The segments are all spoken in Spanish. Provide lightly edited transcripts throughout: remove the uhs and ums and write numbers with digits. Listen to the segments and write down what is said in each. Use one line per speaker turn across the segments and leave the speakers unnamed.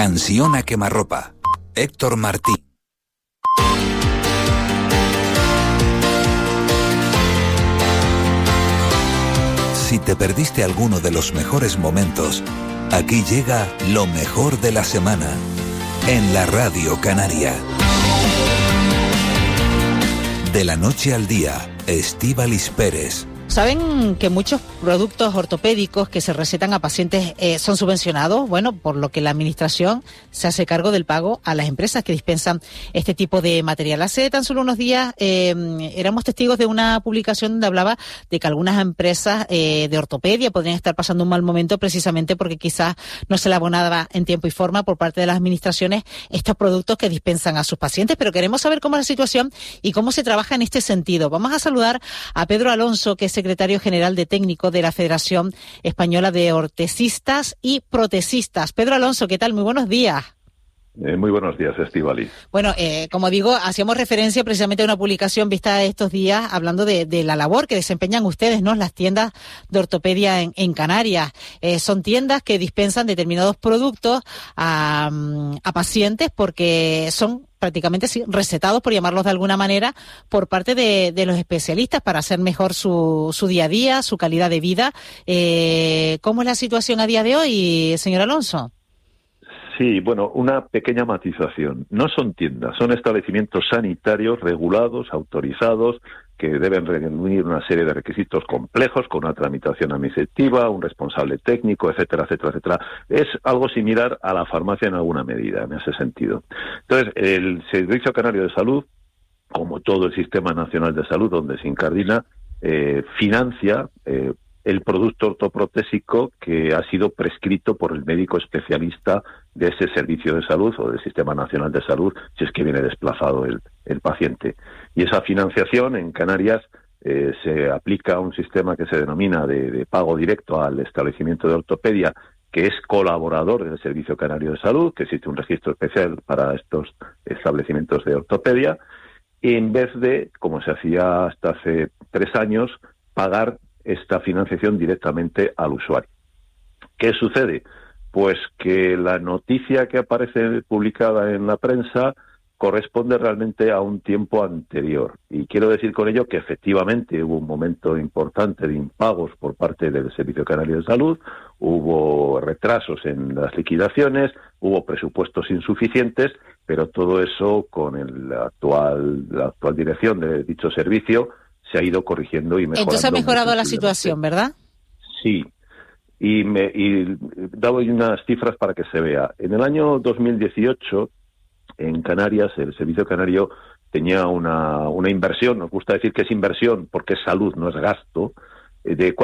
Canción a quemarropa. Héctor Martín. Si te perdiste alguno de los mejores momentos, aquí llega lo mejor de la semana en la Radio Canaria. De la noche al día, Estíbaliz Pérez.
¿Saben que muchos productos ortopédicos que se recetan a pacientes son subvencionados? Bueno, por lo que la Administración se hace cargo del pago a las empresas que dispensan este tipo de material. Hace tan solo unos días éramos testigos de una publicación donde hablaba de que algunas empresas de ortopedia podrían estar pasando un mal momento precisamente porque quizás no se le abonaba en tiempo y forma por parte de las administraciones estos productos que dispensan a sus pacientes. Pero queremos saber cómo es la situación y cómo se trabaja en este sentido. Vamos a saludar a Pedro Alonso, que es secretario general de técnico de la Federación Española de Ortesistas y Protesistas. Pedro Alonso, ¿qué tal? Muy buenos días.
Muy buenos días, Estíbaliz.
Bueno, como digo, hacíamos referencia precisamente a una publicación vista estos días hablando de la labor que desempeñan ustedes, ¿no? Las tiendas de ortopedia en Canarias. Son tiendas que dispensan determinados productos a pacientes porque son prácticamente recetados, por llamarlos de alguna manera, por parte de los especialistas para hacer mejor su día a día, su calidad de vida. ¿Cómo es la situación a día de hoy, señor Alonso?
Sí, bueno, una pequeña matización. No son tiendas, son establecimientos sanitarios regulados, autorizados, que deben reunir una serie de requisitos complejos con una tramitación administrativa, un responsable técnico, etcétera, etcétera, etcétera. Es algo similar a la farmacia en alguna medida, en ese sentido. Entonces, el Servicio Canario de Salud, como todo el Sistema Nacional de Salud, donde se incardina, financia el producto ortoprotésico que ha sido prescrito por el médico especialista de ese servicio de salud o del Sistema Nacional de Salud, si es que viene desplazado el paciente. Y esa financiación en Canarias se aplica a un sistema que se denomina de pago directo al establecimiento de ortopedia, que es colaborador del Servicio Canario de Salud, que existe un registro especial para estos establecimientos de ortopedia, y en vez de, como se hacía hasta hace 3 años, pagar esta financiación directamente al usuario. ¿Qué sucede? Pues que la noticia que aparece publicada en la prensa corresponde realmente a un tiempo anterior. Y quiero decir con ello que efectivamente hubo un momento importante de impagos por parte del Servicio Canario de Salud, hubo retrasos en las liquidaciones, hubo presupuestos insuficientes, pero todo eso con la actual dirección de dicho servicio se ha ido corrigiendo y mejorando.
Entonces ha mejorado la situación, ¿verdad?
Sí. Y doy unas cifras para que se vea. En el año 2018, en Canarias, el Servicio Canario tenía una inversión, nos gusta decir que es inversión porque es salud, no es gasto, de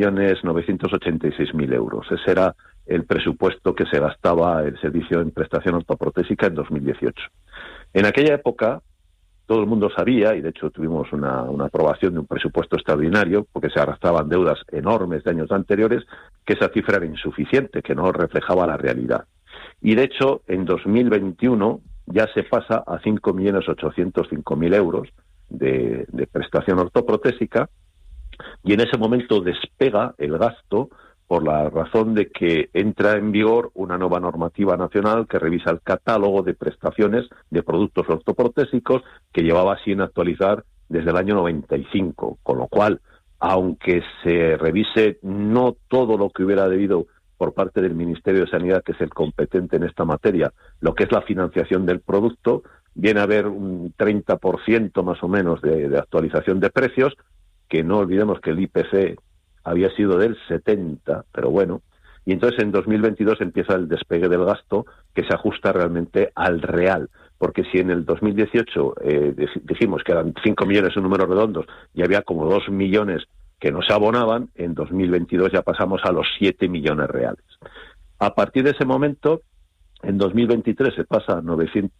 4.986.000 euros. Ese era el presupuesto que se gastaba el servicio en prestación ortoprotésica en 2018. En aquella época, todo el mundo sabía, y de hecho tuvimos una aprobación de un presupuesto extraordinario, porque se arrastraban deudas enormes de años anteriores, que esa cifra era insuficiente, que no reflejaba la realidad. Y de hecho, en 2021 ya se pasa a 5.805.000 euros de prestación ortoprotésica, y en ese momento despega el gasto por la razón de que entra en vigor una nueva normativa nacional que revisa el catálogo de prestaciones de productos ortoprotésicos que llevaba sin actualizar desde el año 95, con lo cual, aunque se revise no todo lo que hubiera debido por parte del Ministerio de Sanidad, que es el competente en esta materia, lo que es la financiación del producto, viene a haber un 30% más o menos de actualización de precios, que no olvidemos que el IPC había sido del 70, pero bueno, y entonces en 2022 empieza el despegue del gasto que se ajusta realmente al real, porque si en el 2018 dijimos que eran 5 millones en números redondos y había como 2 millones que no se abonaban, en 2022 ya pasamos a los 7 millones reales. A partir de ese momento, en 2023 se pasa a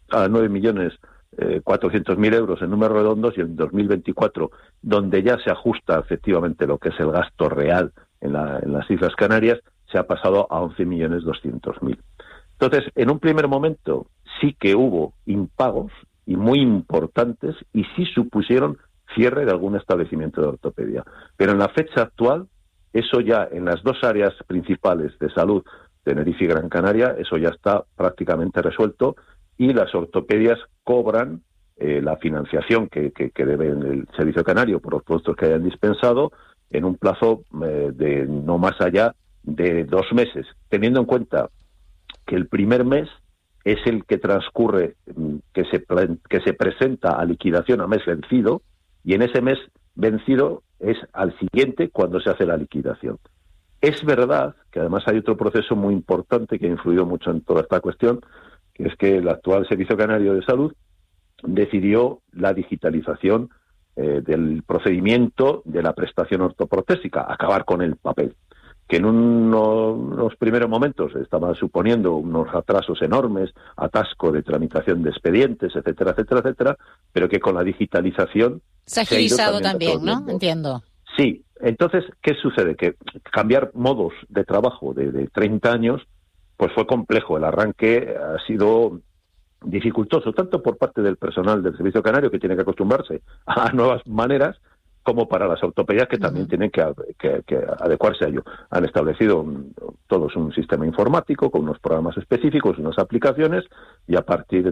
9.400.000 euros en números redondos, y en 2024, donde ya se ajusta efectivamente lo que es el gasto real en las Islas Canarias, se ha pasado a 11.200.000. Entonces, en un primer momento sí que hubo impagos, y muy importantes, y sí supusieron cierre de algún establecimiento de ortopedia. Pero en la fecha actual, eso ya en las 2 áreas principales de salud, Tenerife y Gran Canaria, eso ya está prácticamente resuelto y las ortopedias cobran la financiación que debe el Servicio Canario por los productos que hayan dispensado en un plazo de no más allá de 2 meses, teniendo en cuenta que el primer mes es el que transcurre, que se presenta a liquidación a mes vencido, y en ese mes vencido es al siguiente cuando se hace la liquidación. Es verdad que además hay otro proceso muy importante que ha influido mucho en toda esta cuestión, que es que el actual Servicio Canario de Salud decidió la digitalización del procedimiento de la prestación ortoprotésica, acabar con el papel, que en unos primeros momentos estaba suponiendo unos atrasos enormes, atasco de tramitación de expedientes, etcétera, etcétera, etcétera, pero que con la digitalización
se ha agilizado también, ¿no? Entiendo.
Sí. Entonces, ¿qué sucede? Que cambiar modos de trabajo de 30 años, pues fue complejo. El arranque ha sido dificultoso, tanto por parte del personal del Servicio Canario, que tiene que acostumbrarse a nuevas maneras, como para las ortopedias, que también tienen que adecuarse a ello. Han establecido todos un sistema informático con unos programas específicos, unas aplicaciones, y a partir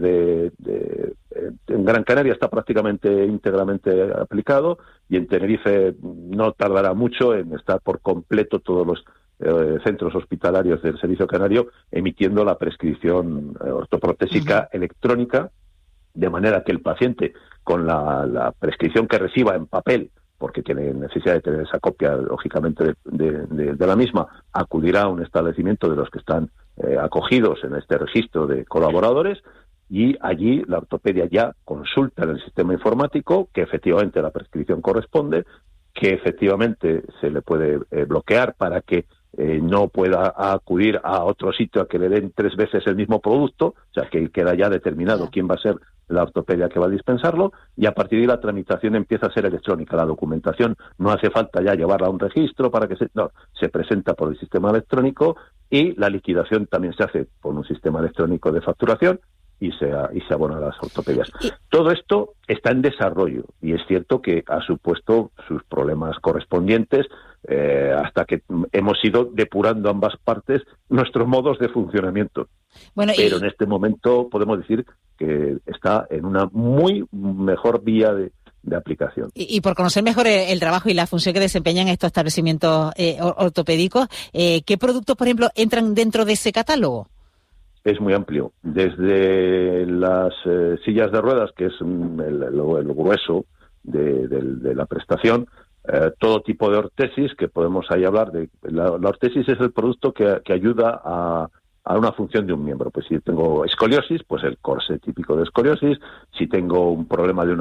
en Gran Canaria está prácticamente íntegramente aplicado, y en Tenerife no tardará mucho en estar por completo todos los centros hospitalarios del Servicio Canario emitiendo la prescripción ortoprotésica electrónica, de manera que el paciente, con la prescripción que reciba en papel, porque tiene necesidad de tener esa copia, lógicamente, de la misma, acudirá a un establecimiento de los que están acogidos en este registro de colaboradores, y allí la ortopedia ya consulta en el sistema informático que efectivamente la prescripción corresponde, que efectivamente se le puede bloquear para que no pueda acudir a otro sitio a que le den 3 veces el mismo producto, o sea que queda ya determinado quién va a ser la ortopedia que va a dispensarlo, y a partir de ahí la tramitación empieza a ser electrónica. La documentación no hace falta ya llevarla a un registro para que se presenta por el sistema electrónico, y la liquidación también se hace por un sistema electrónico de facturación y se abona a las ortopedias. Todo esto está en desarrollo, y es cierto que ha supuesto sus problemas correspondientes hasta que hemos ido depurando ambas partes nuestros modos de funcionamiento. Bueno, pero en este momento podemos decir que está en una muy mejor vía de aplicación.
Y por conocer mejor el trabajo y la función que desempeñan estos establecimientos ortopédicos, ¿qué productos, por ejemplo, entran dentro de ese catálogo?
Es muy amplio, desde las sillas de ruedas, que es el grueso de la prestación, todo tipo de ortesis, que podemos ahí hablar de... La ortesis es el producto que ayuda a una función de un miembro. Pues si tengo escoliosis, pues el corsé típico de escoliosis. Si tengo un problema de una